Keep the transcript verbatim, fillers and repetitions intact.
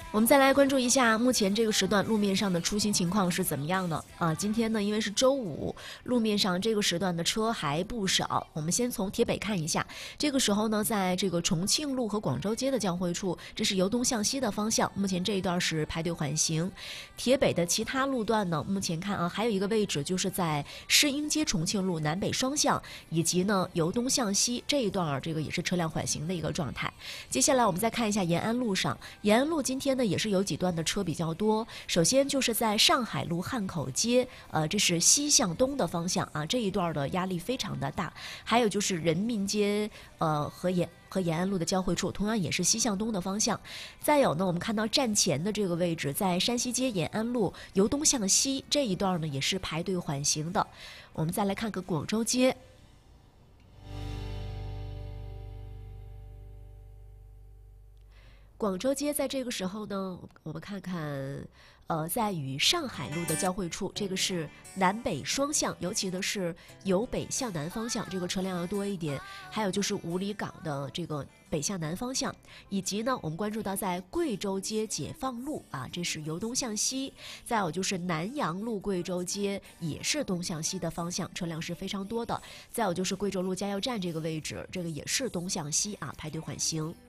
我们再来关注一下目前这个时段路面上的出行情况是怎么样的啊？今天呢，因为是周五，路面上这个时段的车还不少。我们先从铁北看一下，这个时候呢，在这个重庆路和广州街的交汇处，这是由东向西的方向，目前这一段是排队缓行。铁北的其他路段呢，目前看啊，还有一个位置就是在世英街重庆路南北双向，以及呢由东向西这一段，这个也是车辆缓行的一个状态。接下来我们再看一下延安路上，延安路今天呢也是有几段的车比较多。首先就是在上海路汉口街，呃，这是西向东的方向啊，这一段的压力非常的大。还有就是人民街，呃和延和延安路的交汇处，同样也是西向东的方向。再有呢，我们看到站前的这个位置，在山西街延安路由东向西这一段呢，也是排队缓行的。我们再来看看广州街。广州街在这个时候呢，我们看看，呃，在与上海路的交汇处，这个是南北双向，尤其的是由北向南方向，这个车辆要多一点。还有就是五里岗的这个北向南方向，以及呢，我们关注到在贵州街解放路啊，这是由东向西。再有就是南阳路贵州街也是东向西的方向，车辆是非常多的。再有就是贵州路加油站这个位置，这个也是东向西啊，排队缓行。